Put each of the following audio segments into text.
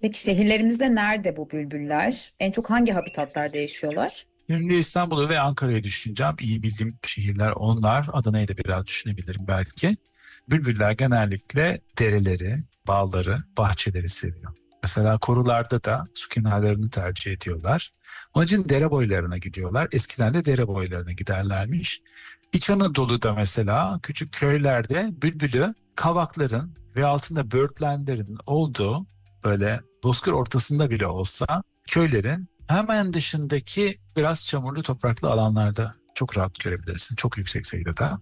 Peki şehirlerimizde nerede bu bülbüller? En çok hangi habitatlarda yaşıyorlar? Şimdi İstanbul'u ve Ankara'yı düşüneceğim. İyi bildiğim şehirler onlar. Adana'yı da biraz düşünebilirim belki. Bülbüller genellikle dereleri, bağları, bahçeleri seviyor. Mesela korularda da su kenarlarını tercih ediyorlar. Onun için dere boylarına gidiyorlar. Eskiden de dere boylarına giderlermiş. İç Anadolu'da mesela küçük köylerde bülbülü kavakların ve altında böğürtlenlerin olduğu böyle bozkır ortasında bile olsa köylerin hemen dışındaki biraz çamurlu topraklı alanlarda çok rahat görebilirsin. Çok yüksek sayıda.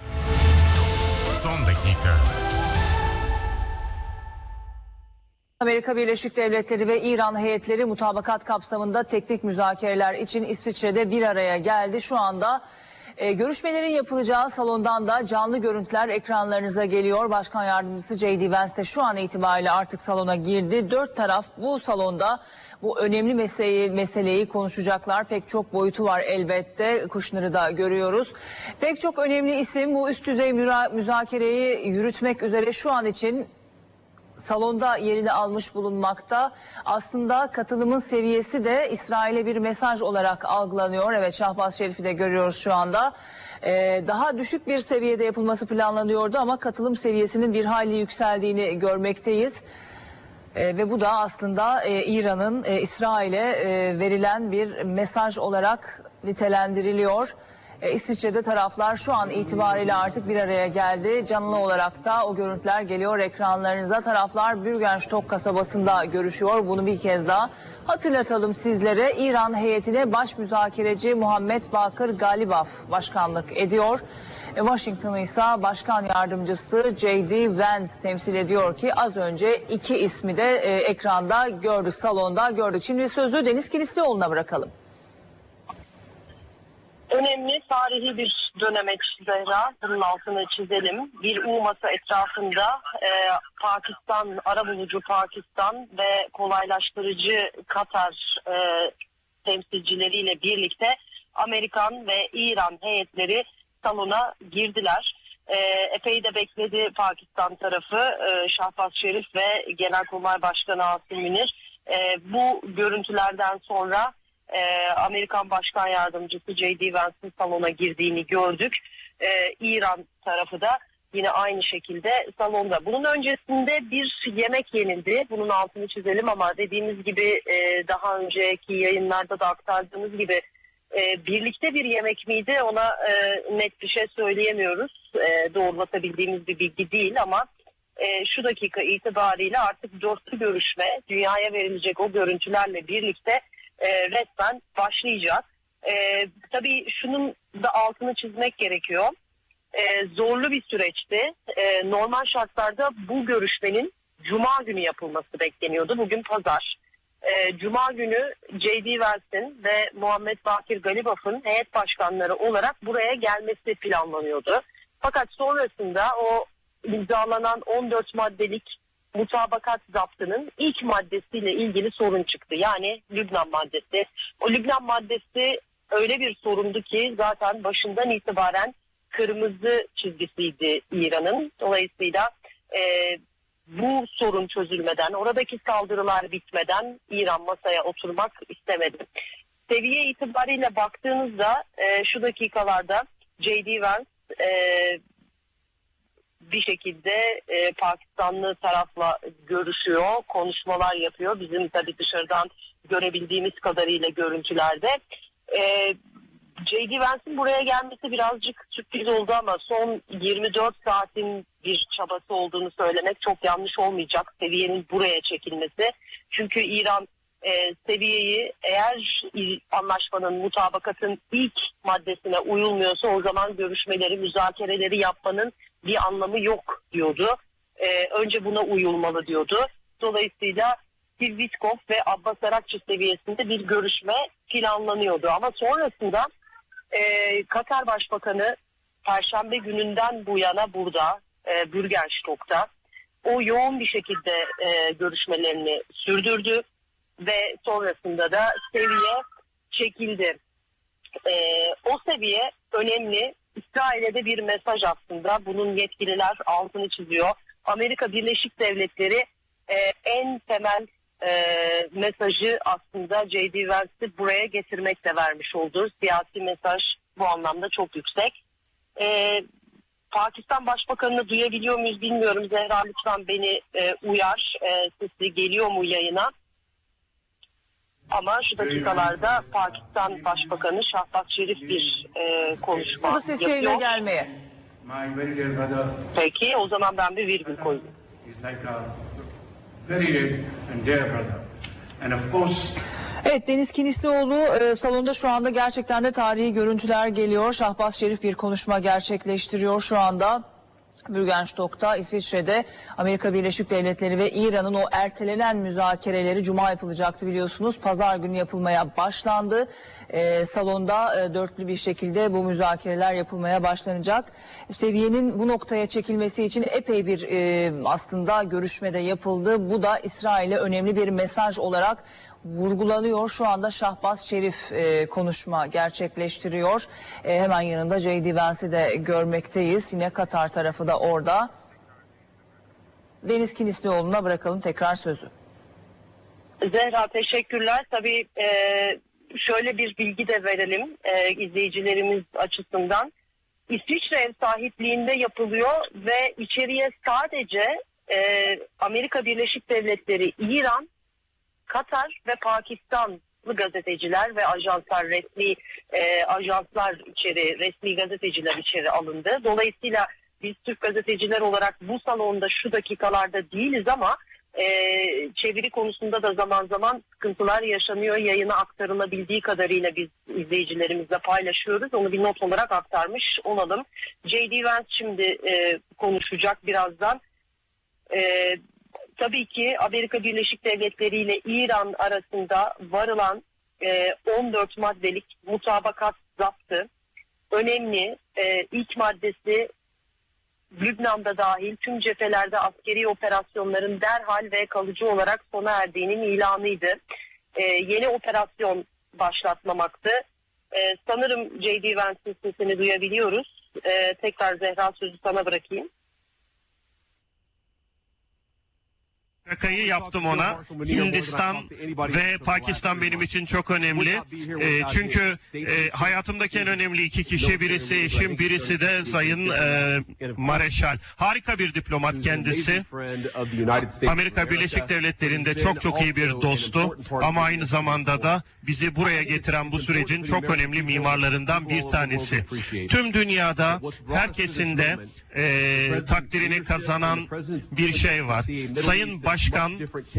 Son dakika. Amerika Birleşik Devletleri ve İran heyetleri mutabakat kapsamında teknik müzakereler için İsviçre'de bir araya geldi. Şu anda görüşmelerin yapılacağı salondan da canlı görüntüler ekranlarınıza geliyor. Başkan Yardımcısı J.D. Vance de şu an itibariyle artık salona girdi. Dört taraf bu salonda bu önemli meseleyi konuşacaklar. Pek çok boyutu var elbette. Kushner'ı da görüyoruz. Pek çok önemli isim bu üst düzey müzakereyi yürütmek üzere şu an için salonda yerini almış bulunmakta. Aslında katılımın seviyesi de İsrail'e bir mesaj olarak algılanıyor. Evet, Şahbaz Şerif'i de görüyoruz şu anda. Daha düşük bir seviyede yapılması planlanıyordu ama katılım seviyesinin bir hayli yükseldiğini görmekteyiz. Ve bu da aslında İran'ın İsrail'e verilen bir mesaj olarak nitelendiriliyor. İsviçre'de taraflar şu an itibariyle artık bir araya geldi. Canlı olarak da o görüntüler geliyor ekranlarınıza. Taraflar Bürgenstock kasabasında görüşüyor. Bunu bir kez daha hatırlatalım sizlere. İran heyetine baş müzakereci Muhammed Bakır Galibaf başkanlık ediyor. Washington'ı ise Başkan Yardımcısı J.D. Vance temsil ediyor ki az önce iki ismi de ekranda gördük, salonda gördük. Şimdi sözü Deniz Kilislioğlu'na bırakalım. Önemli tarihi bir dönemek Zehra, bunun altını çizelim. Bir U masa etrafında Pakistan, arabulucu Pakistan ve kolaylaştırıcı Katar temsilcileriyle birlikte Amerikan ve İran heyetleri salona girdiler. Epey de bekledi Pakistan tarafı. Şahbaz Şerif ve Genelkurmay Başkanı Asım Münir. Bu görüntülerden sonra Amerikan Başkan Yardımcısı J.D. Vance'ın salona girdiğini gördük. İran tarafı da yine aynı şekilde salonda. Bunun öncesinde bir yemek yenildi. Bunun altını çizelim ama dediğimiz gibi daha önceki yayınlarda da aktardığımız gibi birlikte bir yemek miydi ona net bir şey söyleyemiyoruz. Doğrulatabildiğimiz bir bilgi değil ama şu dakika itibariyle artık dörtlü görüşme dünyaya verilecek o görüntülerle birlikte resmen başlayacak. Tabii şunun da altını çizmek gerekiyor. Zorlu bir süreçti. Normal şartlarda bu görüşmenin Cuma günü yapılması bekleniyordu. Bugün Pazar. Cuma günü J.D. Vance'in ve Muhammed Bakir Galibaf'ın heyet başkanları olarak buraya gelmesi planlanıyordu. Fakat sonrasında o imzalanan 14 maddelik mutabakat zaptının ilk maddesiyle ilgili sorun çıktı. Yani Lübnan maddesi. O Lübnan maddesi öyle bir sorundu ki zaten başından itibaren kırmızı çizgisiydi İran'ın. Dolayısıyla bu sorun çözülmeden, oradaki saldırılar bitmeden İran masaya oturmak istemedi. Seviye itibariyle baktığınızda şu dakikalarda J.D. Vance bir şekilde Pakistanlı tarafla görüşüyor, konuşmalar yapıyor. Bizim tabii dışarıdan görebildiğimiz kadarıyla görüntülerde. J.D. Vance'in buraya gelmesi birazcık sürpriz oldu ama son 24 saatin bir çabası olduğunu söylemek çok yanlış olmayacak. Seviyenin buraya çekilmesi. Çünkü İran seviyeyi eğer anlaşmanın, mutabakatın ilk maddesine uyulmuyorsa o zaman görüşmeleri, müzakereleri yapmanın bir anlamı yok diyordu. Önce buna uyulmalı diyordu. Dolayısıyla Steve Witkoff ve Abbas Arakçı seviyesinde bir görüşme planlanıyordu. Ama sonrasında Katar Başbakanı Perşembe gününden bu yana burada Bürgenstock'ta o yoğun bir şekilde görüşmelerini sürdürdü ve sonrasında da seviye çekildi. O seviye önemli. İsrail'e de bir mesaj aslında. Bunun yetkililer altını çiziyor. Amerika Birleşik Devletleri en temel mesajı aslında J.D. Vance'i buraya getirmekle vermiş olduğu siyasi mesaj bu anlamda çok yüksek. Pakistan Başbakanı'nı duyabiliyor muyuz bilmiyorum. Zehra lütfen beni uyar. Sesi geliyor mu yayına? Ama şu dakikalarda Pakistan Başbakanı Şahbaz Şerif bir konuşma Bu da ses yayına yapıyor. gelmeye. Peki o zaman ben bir virgül koyayım. Evet, Deniz Kilislioğlu salonda şu anda gerçekten de tarihi görüntüler geliyor. Şahbaz Şerif bir konuşma gerçekleştiriyor şu anda. Bürgenstock'ta, İsviçre'de Amerika Birleşik Devletleri ve İran'ın o ertelenen müzakereleri Cuma yapılacaktı biliyorsunuz. Pazar günü yapılmaya başlandı. Salonda dörtlü bir şekilde bu müzakereler yapılmaya başlanacak. Seviyenin bu noktaya çekilmesi için epey bir aslında görüşmede yapıldı. Bu da İsrail'e önemli bir mesaj olarak vurgulanıyor. Şu anda Şahbaz Şerif konuşma gerçekleştiriyor. Hemen yanında J.D. Vance'i de görmekteyiz. Yine Katar tarafı da orada. Deniz Kilislioğlu'na bırakalım tekrar sözü. Zehra teşekkürler. Tabii şöyle bir bilgi de verelim izleyicilerimiz açısından. İsviçre ev sahipliğinde yapılıyor ve içeriye sadece Amerika Birleşik Devletleri, İran, Katar ve Pakistanlı gazeteciler ve ajanslar, resmi ajanslar içeri, resmi gazeteciler içeri alındı. Dolayısıyla biz Türk gazeteciler olarak bu salonda şu dakikalarda değiliz ama çeviri konusunda da zaman zaman sıkıntılar yaşanıyor. Yayına aktarılabildiği kadarıyla biz izleyicilerimizle paylaşıyoruz. Onu bir not olarak aktarmış olalım. J.D. Vance şimdi konuşacak birazdan. Tabii ki Amerika Birleşik Devletleri ile İran arasında varılan 14 maddelik mutabakat zaptı önemli. İlk maddesi Lübnan'da dahil tüm cephelerde askeri operasyonların derhal ve kalıcı olarak sona erdiğinin ilanıydı. Yeni operasyon başlatmamaktı. Sanırım J.D. Vance'in sesini duyabiliyoruz. Tekrar Zehra sözü sana bırakayım. Şakayı yaptım ona. Hindistan ve Pakistan benim için çok önemli. Çünkü hayatımdaki en önemli iki kişi, birisi eşim, birisi de Sayın Mareşal. Harika bir diplomat kendisi. Amerika Birleşik Devletleri'nde çok iyi bir dostu ama aynı zamanda da bizi buraya getiren bu sürecin çok önemli mimarlarından bir tanesi. Tüm dünyada herkesin de takdirini kazanan bir şey var. Sayın Başkan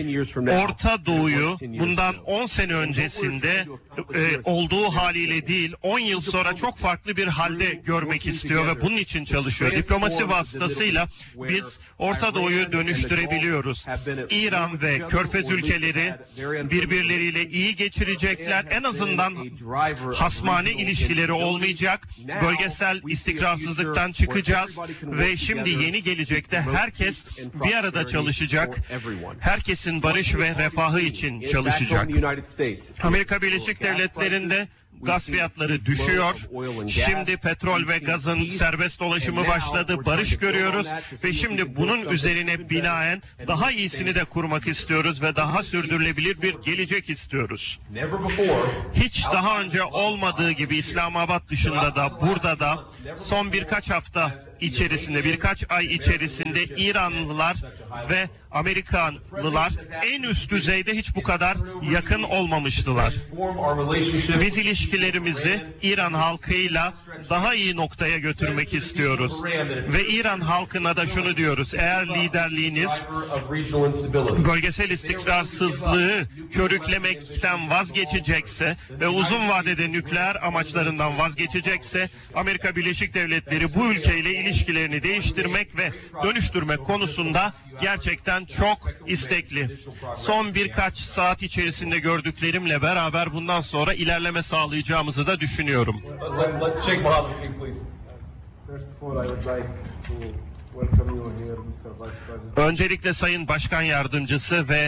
Orta Doğu'yu bundan 10 sene öncesinde olduğu haliyle değil 10 yıl sonra çok farklı bir halde görmek istiyor ve bunun için çalışıyor. Diplomasi vasıtasıyla biz Orta Doğu'yu dönüştürebiliyoruz. İran ve Körfez ülkeleri birbirleriyle iyi geçirecekler. En azından hasmane ilişkileri olmayacak. Bölgesel istikrarsızlıktan çıkacağız ve şimdi yeni gelecekte herkes bir arada çalışacak. Herkesin barış ve refahı için çalışacak. Amerika Birleşik Devletleri'nde gaz fiyatları düşüyor. Şimdi petrol ve gazın serbest dolaşımı başladı. Barış görüyoruz ve şimdi bunun üzerine binaen daha iyisini de kurmak istiyoruz ve daha sürdürülebilir bir gelecek istiyoruz. Hiç daha önce olmadığı gibi İslamabad dışında da burada da son birkaç hafta içerisinde, birkaç ay içerisinde İranlılar ve Amerikanlılar en üst düzeyde hiç bu kadar yakın olmamıştılar. Biz ilişkilerimizi İran halkıyla daha iyi noktaya götürmek istiyoruz. Ve İran halkına da şunu diyoruz: eğer liderliğiniz bölgesel istikrarsızlığı körüklemekten vazgeçecekse ve uzun vadede nükleer amaçlarından vazgeçecekse, Amerika Birleşik Devletleri bu ülkeyle ilişkilerini değiştirmek ve dönüştürmek konusunda gerçekten çok istekli. Son birkaç saat içerisinde gördüklerimle beraber bundan sonra ilerleme sağlayacağımızı da düşünüyorum. Öncelikle Sayın Başkan Yardımcısı ve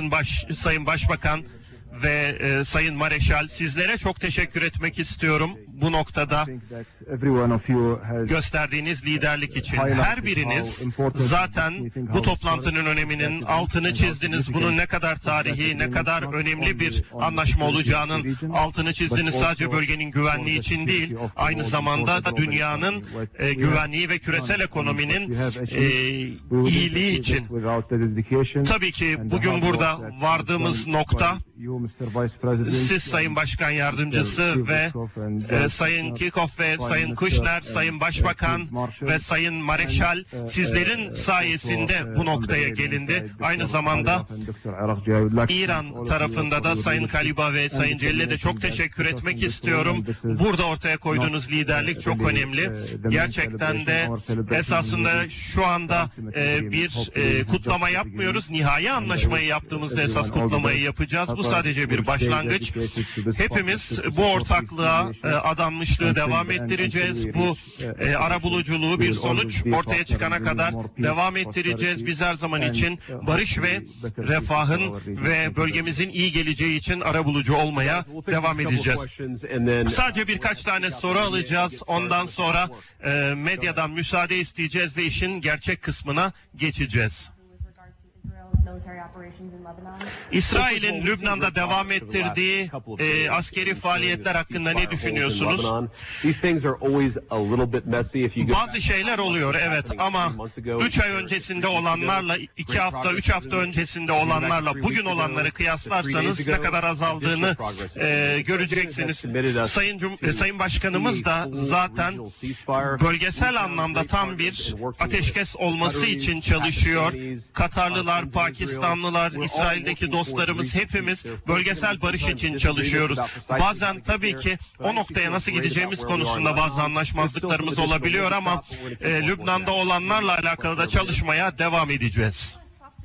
Sayın Başbakan ve Sayın Mareşal, sizlere çok teşekkür etmek istiyorum. bu noktada gösterdiğiniz liderlik için. Her biriniz zaten bu toplantının öneminin altını çizdiniz. Bunun ne kadar tarihi, ne kadar önemli bir anlaşma olacağının altını çizdiniz. Sadece bölgenin güvenliği için değil, aynı zamanda da dünyanın güvenliği ve küresel ekonominin iyiliği için. Tabii ki bugün burada vardığımız nokta, siz Sayın Başkan Yardımcısı ve Sayın Kirchhoff ve Sayın Kushner, Sayın Başbakan ve Sayın Mareşal, sizlerin sayesinde bu noktaya gelindi. Aynı zamanda İran tarafında da Sayın Kaliba ve Sayın Celil'e de çok teşekkür etmek istiyorum. Burada ortaya koyduğunuz liderlik çok önemli. Gerçekten de esasında şu anda bir kutlama yapmıyoruz. Nihai anlaşmayı yaptığımızda esas kutlamayı yapacağız. Bu sadece bir başlangıç. Hepimiz bu ortaklığa adanmışlığı devam ettireceğiz. Bu arabuluculuğu bir sonuç ortaya çıkana kadar devam ettireceğiz. Biz her zaman için barış ve refahın ve bölgemizin iyi geleceği için arabulucu olmaya devam edeceğiz. Sadece birkaç tane soru alacağız. Ondan sonra medyadan müsaade isteyeceğiz ve işin gerçek kısmına geçeceğiz. İsrail'in Lübnan'da devam ettirdiği askeri faaliyetler hakkında ne düşünüyorsunuz? Bazı şeyler oluyor, evet, ama 3 ay öncesinde olanlarla, 2 hafta, 3 hafta öncesinde olanlarla bugün olanları kıyaslarsanız ne kadar azaldığını göreceksiniz. Sayın Başkanımız da zaten bölgesel anlamda tam bir ateşkes olması için çalışıyor. Katarlılar, Pakistanlılar, İsrail'deki dostlarımız, hepimiz bölgesel barış için çalışıyoruz. Bazen tabii ki o noktaya nasıl gideceğimiz konusunda bazı anlaşmazlıklarımız olabiliyor ama Lübnan'da olanlarla alakalı da çalışmaya devam edeceğiz.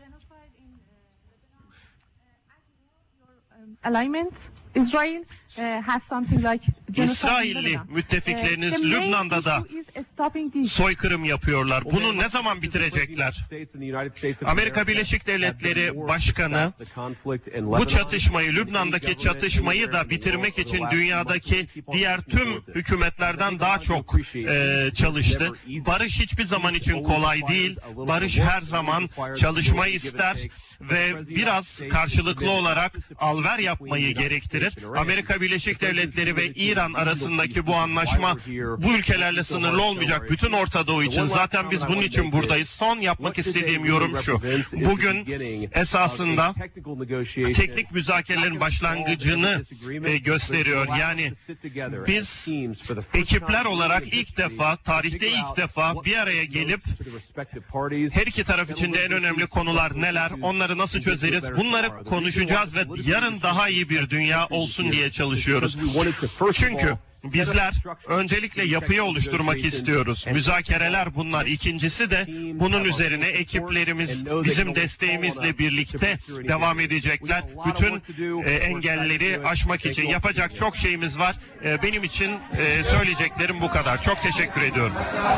İsrailli müttefikleriniz Lübnan'da da soykırım yapıyorlar. Bunu ne zaman bitirecekler? Amerika Birleşik Devletleri Başkanı bu çatışmayı, Lübnan'daki çatışmayı da bitirmek için dünyadaki diğer tüm hükümetlerden daha çok çalıştı. Barış hiçbir zaman için kolay değil. Barış her zaman çalışma ister ve biraz karşılıklı olarak alver yapmayı gerektirir. Amerika Birleşik Devletleri ve İran arasındaki bu anlaşma bu ülkelerle sınırlı olmayacak. Bütün Orta Doğu için. Zaten biz bunun için buradayız. Son yapmak istediğim yorum şu. Bugün esasında teknik müzakerelerin başlangıcını gösteriyor. Yani biz ekipler olarak ilk defa, tarihte ilk defa bir araya gelip her iki taraf için de en önemli konular neler, onları nasıl çözeriz, bunları konuşacağız ve yarın daha iyi bir dünya olsun diye çalışıyoruz. Çünkü bizler öncelikle yapıyı oluşturmak istiyoruz. Müzakereler bunlar. İkincisi de bunun üzerine ekiplerimiz bizim desteğimizle birlikte devam edecekler. Bütün engelleri aşmak için yapacak çok şeyimiz var. Benim için söyleyeceklerim bu kadar. Çok teşekkür ediyorum.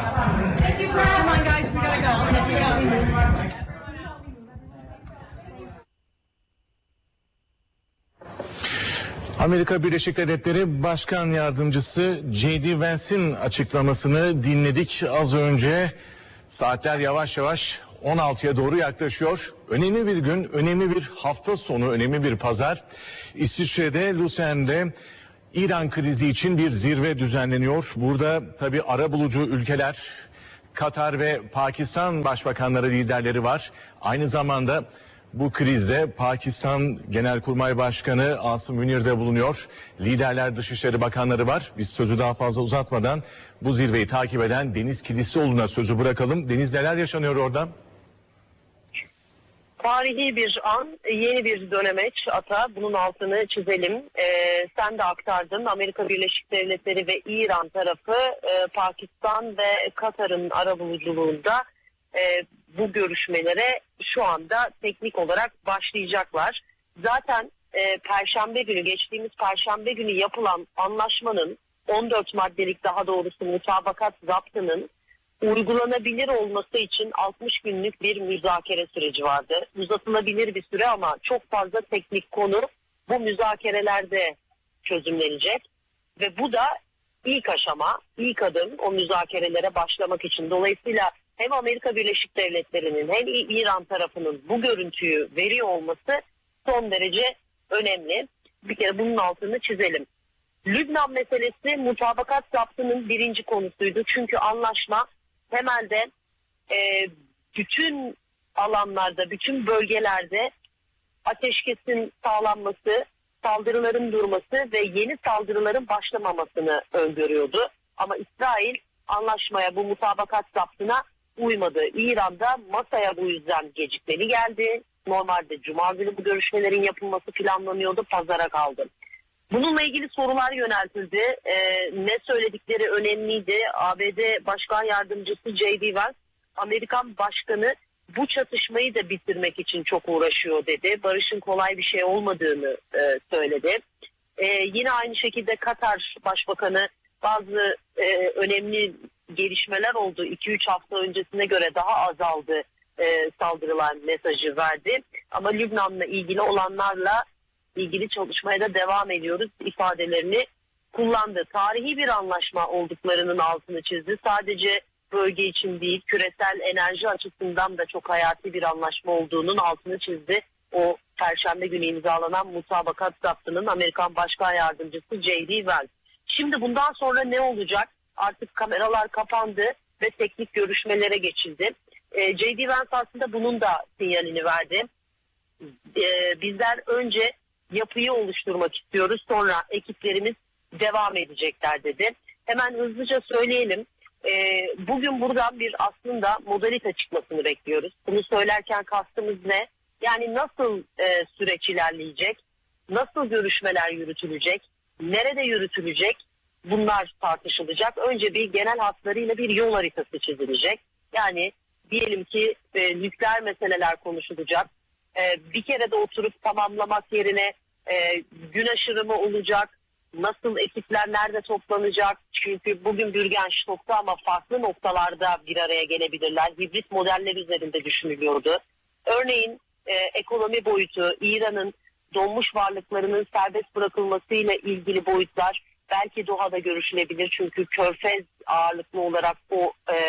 Amerika Birleşik Devletleri Başkan Yardımcısı J.D. Vance'in açıklamasını dinledik az önce. Saatler yavaş yavaş 16'ya doğru yaklaşıyor. Önemli bir gün, önemli bir hafta sonu, önemli bir pazar. İsviçre'de, Luzern'de İran krizi için bir zirve düzenleniyor. Burada tabii arabulucu ülkeler, Katar ve Pakistan başbakanları, liderleri var. Aynı zamanda bu krizde Pakistan Genelkurmay Başkanı Asım Münir de bulunuyor. Liderler, Dışişleri Bakanları var. Biz sözü daha fazla uzatmadan bu zirveyi takip eden Deniz Kilislioğlu'na sözü bırakalım. Deniz, neler yaşanıyor orada? Tarihi bir an, yeni bir dönemeç Ata. Bunun altını çizelim. Sen de aktardın. Amerika Birleşik Devletleri ve İran tarafı Pakistan ve Katar'ın arabuluculuğunda bu görüşmelere şu anda teknik olarak başlayacaklar. Zaten geçtiğimiz Perşembe günü yapılan anlaşmanın 14 maddelik, daha doğrusu mutabakat zaptının uygulanabilir olması için 60 günlük bir müzakere süreci vardı. Uzatılabilir bir süre ama çok fazla teknik konu bu müzakerelerde çözümlenecek ve bu da ilk aşama, ilk adım o müzakerelere başlamak için. Dolayısıyla hem Amerika Birleşik Devletleri'nin hem İran tarafının bu görüntüyü veriyor olması son derece önemli. Bir kere bunun altını çizelim. Lübnan meselesi mutabakat zaptının birinci konusuydu. Çünkü anlaşma temelde bütün alanlarda, bütün bölgelerde ateşkesin sağlanması, saldırıların durması ve yeni saldırıların başlamamasını öngörüyordu. Ama İsrail anlaşmaya, bu mutabakat zaptına uymadı. İran'da masaya bu yüzden gecikmeli geldi. Normalde Cuma günü bu görüşmelerin yapılması planlanıyordu, pazara kaldı. Bununla ilgili sorular yöneltildi. Ne söyledikleri önemliydi. ABD Başkan Yardımcısı J.D. Vance, Amerikan Başkanı bu çatışmayı da bitirmek için çok uğraşıyor dedi. Barışın kolay bir şey olmadığını söyledi. Yine aynı şekilde Katar Başbakanı bazı önemli gelişmeler oldu. 2-3 hafta öncesine göre daha azaldı saldırılar mesajı verdi. Ama Lübnan'la ilgili olanlarla ilgili çalışmaya da devam ediyoruz ifadelerini kullandı. Tarihi bir anlaşma olduklarının altını çizdi. Sadece bölge için değil, küresel enerji açısından da çok hayati bir anlaşma olduğunun altını çizdi. O Perşembe günü imzalanan mutabakat zaptının Amerikan Başkan Yardımcısı J.D. Vance. Şimdi bundan sonra ne olacak? Artık kameralar kapandı ve teknik görüşmelere geçildi. J.D. Vance aslında bunun da sinyalini verdi. Bizler önce yapıyı oluşturmak istiyoruz, sonra ekiplerimiz devam edecekler dedi. Hemen hızlıca söyleyelim. Bugün buradan bir aslında modalite çıkmasını bekliyoruz. Bunu söylerken kastımız ne? Yani nasıl süreç ilerleyecek? Nasıl görüşmeler yürütülecek? Nerede yürütülecek? Bunlar tartışılacak. Önce bir genel hatlarıyla bir yol haritası çizilecek. Yani diyelim ki nükleer meseleler konuşulacak. Bir kere de oturup tamamlamak yerine gün aşırı mı olacak? Nasıl ekipler nerede toplanacak? Çünkü bugün Bürgenstock'ta ama farklı noktalarda bir araya gelebilirler. Hibrit modeller üzerinde düşünülüyordu. Örneğin ekonomi boyutu, İran'ın donmuş varlıklarının serbest bırakılmasıyla ilgili boyutlar belki Doha'da görüşülebilir. Çünkü Körfez ağırlıklı olarak o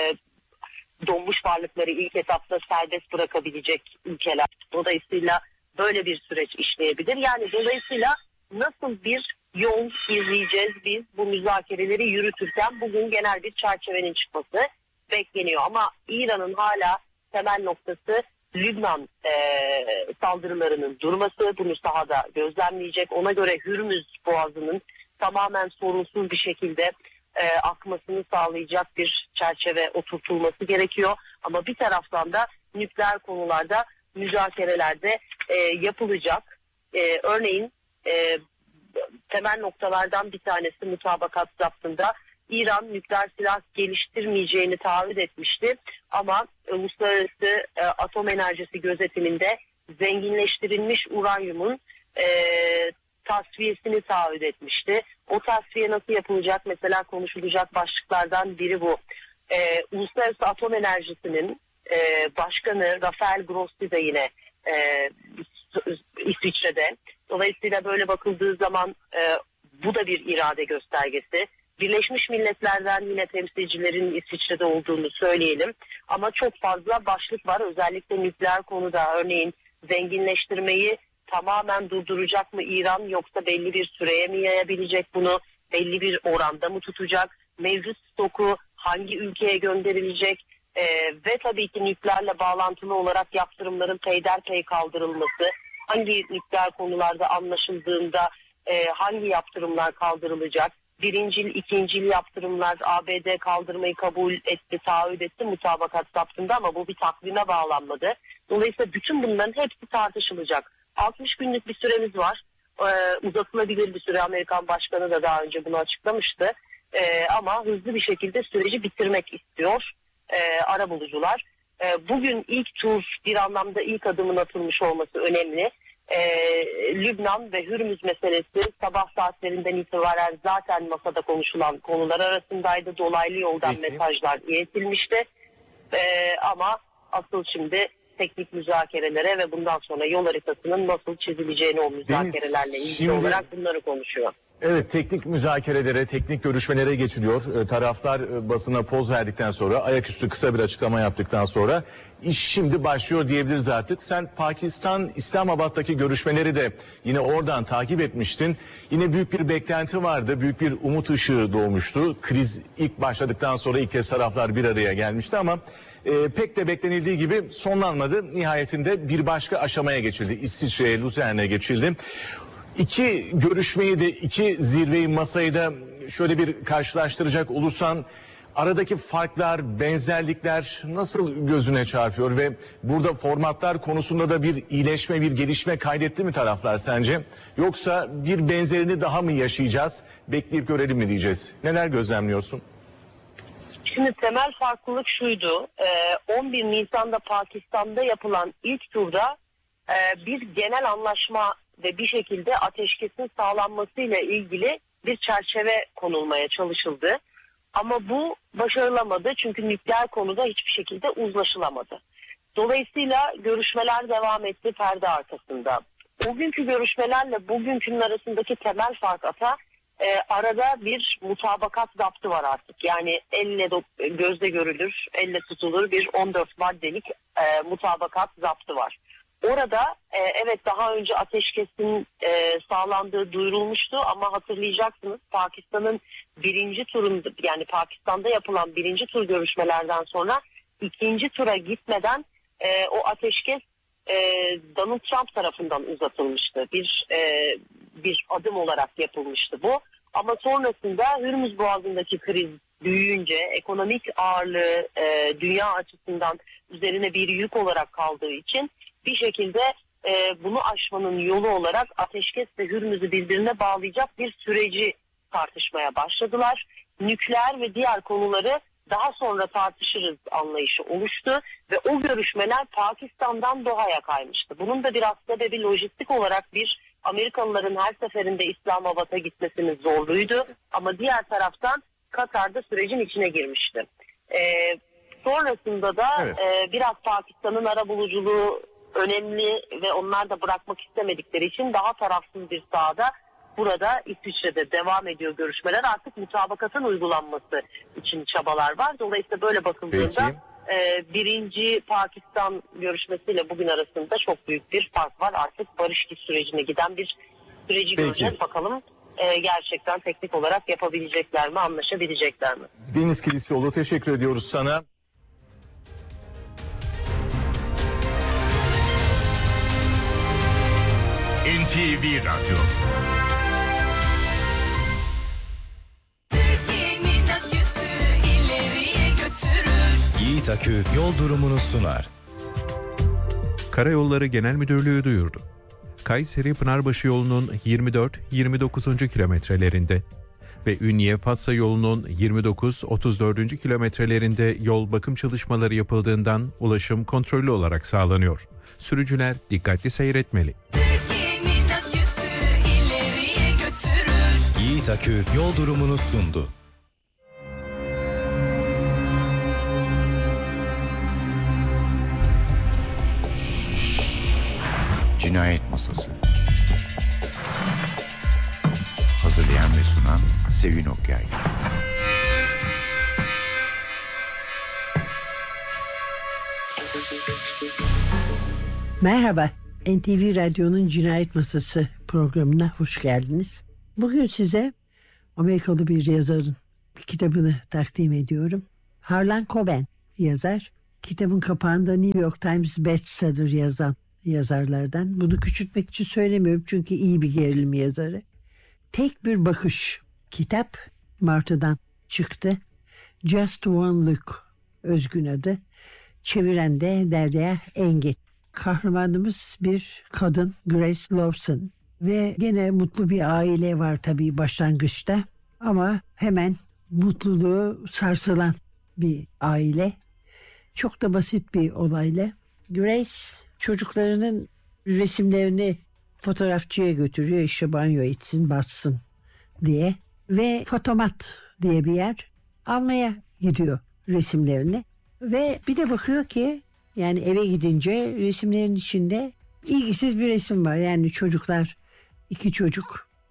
donmuş varlıkları ilk etapta serbest bırakabilecek ülkeler. Dolayısıyla böyle bir süreç işleyebilir. Yani dolayısıyla nasıl bir yol izleyeceğiz biz bu müzakereleri yürütürken bugün genel bir çerçevenin çıkması bekleniyor. Ama İran'ın hala temel noktası Lübnan saldırılarının durması. Bunu sahada gözlemleyecek. Ona göre Hürmüz Boğazı'nın tamamen sorunsuz bir şekilde akmasını sağlayacak bir çerçeve oturtulması gerekiyor. Ama bir taraftan da nükleer konularda müzakerelerde yapılacak. Örneğin temel noktalardan bir tanesi mutabakat zaptında İran nükleer silah geliştirmeyeceğini taahhüt etmişti. Ama Uluslararası Atom Enerjisi Gözetiminde zenginleştirilmiş uranyumun tasfiyesini taahhüt etmişti. O tasfiye nasıl yapılacak? Mesela konuşulacak başlıklardan biri bu. Uluslararası Atom Enerjisi'nin başkanı Rafael Grossi de yine İsviçre'de. Dolayısıyla böyle bakıldığı zaman bu da bir irade göstergesi. Birleşmiş Milletler'den yine temsilcilerin İsviçre'de olduğunu söyleyelim. Ama çok fazla başlık var. Özellikle nükleer konuda örneğin zenginleştirmeyi tamamen durduracak mı İran, yoksa belli bir süreye mi yayabilecek bunu? Belli bir oranda mı tutacak? Mevcut stoku hangi ülkeye gönderilecek? Ve tabii ki nükleerle bağlantılı olarak yaptırımların peyderpey kaldırılması, hangi nükleer konularda anlaşıldığında hangi yaptırımlar kaldırılacak? Birincil, ikincil yaptırımlar ABD kaldırmayı kabul etti, taahhüt etti mutabakat zaptında ama bu bir takvime bağlanmadı. Dolayısıyla bütün bunların hepsi tartışılacak. 60 günlük bir süremiz var. Uzatılabilir bir süre. Amerikan Başkanı da daha önce bunu açıklamıştı. Ama hızlı bir şekilde süreci bitirmek istiyor arabulucular. Bugün ilk tur, bir anlamda ilk adımın atılmış olması önemli. Lübnan ve Hürmüz meselesi sabah saatlerinden itibaren zaten masada konuşulan konular arasındaydı. Dolaylı yoldan mesajlar iletilmişti. Ama asıl şimdi teknik müzakerelere ve bundan sonra yol haritasının nasıl çizileceğini o müzakerelerle ilgili olarak bunları konuşuyor. Evet, teknik müzakerelere, teknik görüşmelere geçiliyor. Taraflar basına poz verdikten sonra, ayaküstü kısa bir açıklama yaptıktan sonra iş şimdi başlıyor diyebiliriz artık. Sen Pakistan, İslamabad'daki görüşmeleri de yine oradan takip etmiştin. Yine büyük bir beklenti vardı, büyük bir umut ışığı doğmuştu. Kriz ilk başladıktan sonra ilk kez taraflar bir araya gelmişti ama pek de beklenildiği gibi sonlanmadı. Nihayetinde bir başka aşamaya geçildi. İsviçre'ye, Luzern'e geçildi. İki görüşmeyi de, iki zirveyi, masayı da şöyle bir karşılaştıracak olursan aradaki farklar, benzerlikler nasıl gözüne çarpıyor ve burada formatlar konusunda da bir iyileşme, bir gelişme kaydetti mi taraflar sence? Yoksa bir benzerini daha mı yaşayacağız, bekleyip görelim mi diyeceğiz? Neler gözlemliyorsun? Şimdi temel farklılık şuydu, 11 Nisan'da Pakistan'da yapılan ilk turda bir genel anlaşma ve bir şekilde ateşkesin sağlanmasıyla ilgili bir çerçeve konulmaya çalışıldı. Ama bu başarılamadı çünkü nükleer konuda hiçbir şekilde uzlaşılamadı. Dolayısıyla görüşmeler devam etti perde arkasında. O günkü görüşmelerle bugünkünün arasındaki temel fark arada bir mutabakat zaptı var artık. Yani elle gözle görülür, elle tutulur bir 14 maddelik mutabakat zaptı var. Orada evet daha önce ateşkesin sağlandığı duyurulmuştu ama hatırlayacaksınız Pakistan'ın birinci turunda, yani Pakistan'da yapılan birinci tur görüşmelerden sonra ikinci tura gitmeden o ateşkes Donald Trump tarafından uzatılmıştı. Bir adım olarak yapılmıştı bu. Ama sonrasında Hürmüz Boğazı'ndaki kriz büyüyünce ekonomik ağırlığı dünya açısından üzerine bir yük olarak kaldığı için bir şekilde bunu aşmanın yolu olarak ateşkes ve Hürmüz'ü birbirine bağlayacak bir süreci tartışmaya başladılar. Nükleer ve diğer konuları daha sonra tartışırız anlayışı oluştu ve o görüşmeler Pakistan'dan Doha'ya kaymıştı. Bunun da biraz sebebi lojistik olarak Amerikalıların her seferinde İslamabad'a gitmesinin zorluğuydu ama diğer taraftan Katar'da sürecin içine girmişti. Sonrasında da evet, biraz Pakistan'ın arabuluculuğu önemli ve onlar da bırakmak istemedikleri için daha tarafsız bir sahada burada İsviçre'de devam ediyor görüşmeler. Artık mutabakatın uygulanması için çabalar var. Dolayısıyla böyle bakıldığında birinci Pakistan görüşmesiyle bugün arasında çok büyük bir fark var. Artık barış sürecine giden bir süreci göreceğiz. Bakalım gerçekten teknik olarak yapabilecekler mi, anlaşabilecekler mi? Deniz Kilislioğlu, teşekkür ediyoruz sana. NTV Radyo. Türkiye'nin aküsü ileriye götürür. Yiğit Akü yol durumunu sunar. Karayolları Genel Müdürlüğü duyurdu. Kayseri-Pınarbaşı yolunun 24-29. kilometrelerinde ve Ünye-Fatsa yolunun 29-34. kilometrelerinde yol bakım çalışmaları yapıldığından ulaşım kontrollü olarak sağlanıyor. Sürücüler dikkatli seyretmeli. Türkiye'nin aküsü ileriye götürür. Yiğit Akü yol durumunu sundu. Cinayet Masası. Hazırlayan ve sunan Sevin Okyay. Merhaba, NTV Radyo'nun Cinayet Masası programına hoş geldiniz. Bugün size Amerikalı bir yazarın kitabını takdim ediyorum. Harlan Coben yazar. Kitabın kapağında New York Times bestseller yazan yazarlardan. Bunu küçültmek için söylemiyorum çünkü iyi bir gerilim yazarı. Tek bir bakış. Kitap Martı'dan çıktı. Just One Look özgün adı. Çeviren de Derya Engin. Kahramanımız bir kadın, Grace Lawson. Ve gene mutlu bir aile var tabii başlangıçta. Ama hemen mutluluğu sarsılan bir aile. Çok da basit bir olayla. Grace çocuklarının resimlerini fotoğrafçıya götürüyor, işte banyo etsin, bassın diye. Ve Fotomat diye bir yer almaya gidiyor resimlerini. Ve bir de bakıyor ki yani eve gidince resimlerin içinde ilgisiz bir resim var. Yani çocuklar, 2 çocuk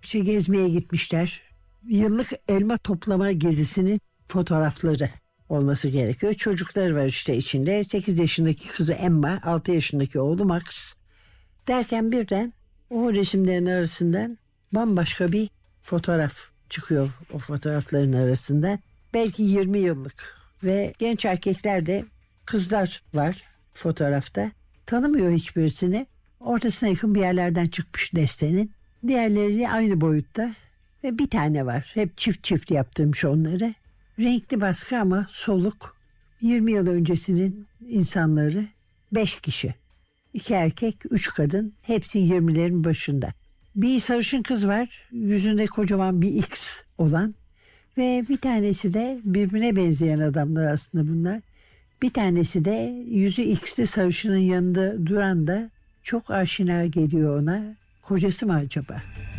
gezmeye gitmişler. Yıllık elma toplama gezisinin fotoğrafları olması gerekiyor. Çocukları var işte içinde. 8 yaşındaki kızı Emma, 6 yaşındaki oğlu Max. Derken birden o resimlerin arasından bambaşka bir fotoğraf çıkıyor o fotoğrafların arasından. Belki 20 yıllık ve genç erkekler de kızlar var fotoğrafta. Tanımıyor hiçbirisini. Ortasına yakın bir yerlerden çıkmış destenin. Diğerleri aynı boyutta ve bir tane var. Hep çift çift yaptırmış onları. Renkli baskı ama soluk. 20 yıl öncesinin insanları 5 kişi. 2 erkek, 3 kadın. Hepsi 20'lerin başında. Bir sarışın kız var. Yüzünde kocaman bir X olan. Ve bir tanesi de birbirine benzeyen adamlar aslında bunlar. Bir tanesi de yüzü X'li sarışının yanında duran da çok aşina geliyor ona. Kocası mı acaba?